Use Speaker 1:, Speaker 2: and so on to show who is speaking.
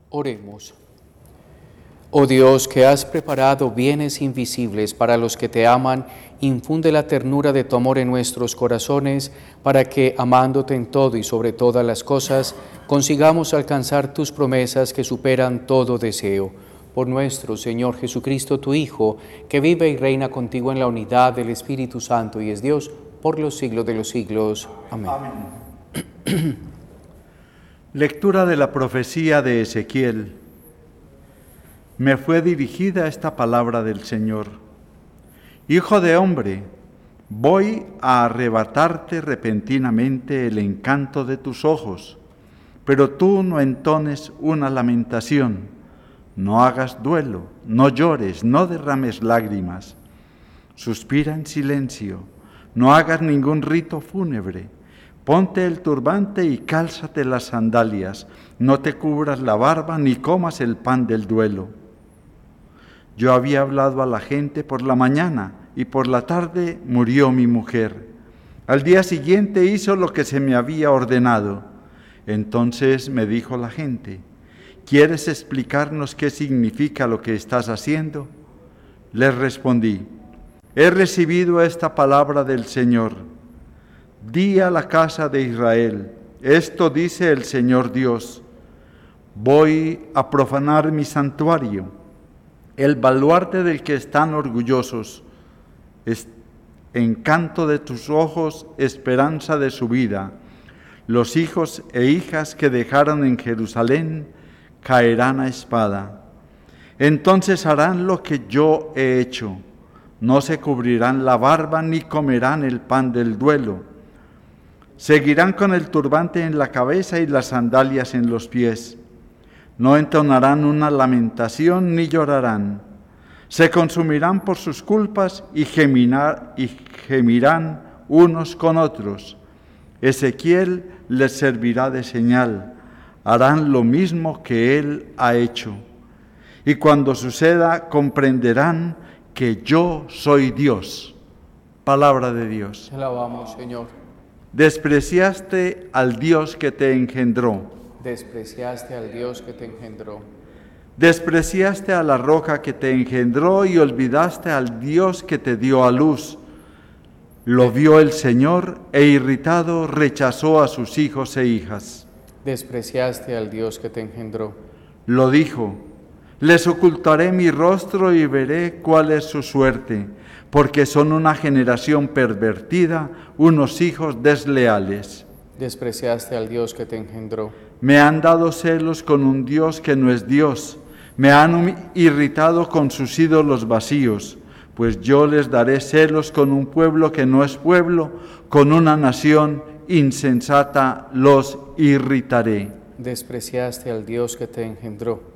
Speaker 1: Oremos. Oh Dios, que has preparado bienes invisibles para los que te aman, infunde la ternura de tu amor en nuestros corazones, para que, amándote en todo y sobre todas las cosas, consigamos alcanzar tus promesas que superan todo deseo. Por nuestro Señor Jesucristo, tu Hijo, que vive y reina contigo en la unidad del Espíritu Santo y es Dios, por los siglos de los siglos. Amén.
Speaker 2: Amén. Lectura de la profecía de Ezequiel. Me fue dirigida esta palabra del Señor. Hijo de hombre, voy a arrebatarte repentinamente el encanto de tus ojos, pero tú no entones una lamentación, no hagas duelo, no llores, no derrames lágrimas. Suspira en silencio, no hagas ningún rito fúnebre. Ponte el turbante y cálzate las sandalias, no te cubras la barba ni comas el pan del duelo. Yo había hablado a la gente por la mañana y por la tarde murió mi mujer. Al día siguiente hizo lo que se me había ordenado. Entonces me dijo la gente, ¿quieres explicarnos qué significa lo que estás haciendo? Les respondí, he recibido esta palabra del Señor. Di a la casa de Israel, esto dice el Señor Dios, voy a profanar mi santuario, el baluarte del que están orgullosos, encanto de tus ojos, esperanza de su vida. Los hijos e hijas que dejaron en Jerusalén caerán a espada. Entonces harán lo que yo he hecho, no se cubrirán la barba ni comerán el pan del duelo. Seguirán con el turbante en la cabeza y las sandalias en los pies. No entonarán una lamentación ni llorarán. Se consumirán por sus culpas y gemirán unos con otros. Ezequiel les servirá de señal. Harán lo mismo que él ha hecho. Y cuando suceda, comprenderán que yo soy Dios. Palabra de Dios.
Speaker 1: Te alabamos, Señor.
Speaker 2: Despreciaste al Dios que te engendró.
Speaker 1: Despreciaste al Dios que te engendró.
Speaker 2: Despreciaste a la roca que te engendró y olvidaste al Dios que te dio a luz. Lo vio el Señor e irritado rechazó a sus hijos e hijas.
Speaker 1: Despreciaste al Dios que te engendró.
Speaker 2: Lo dijo, les ocultaré mi rostro y veré cuál es su suerte, porque son una generación pervertida, unos hijos desleales.
Speaker 1: Despreciaste al Dios que te engendró.
Speaker 2: Me han dado celos con un Dios que no es Dios. Me han irritado con sus ídolos vacíos, pues yo les daré celos con un pueblo que no es pueblo, con una nación insensata los irritaré.
Speaker 1: Despreciaste al Dios que te engendró.